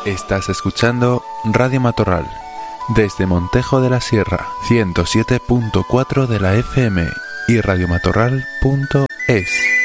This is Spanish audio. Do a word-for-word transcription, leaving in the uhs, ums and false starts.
Estás escuchando Radio Matorral, desde Montejo de la Sierra, ciento siete punto cuatro de la F M y radiomatorral punto es.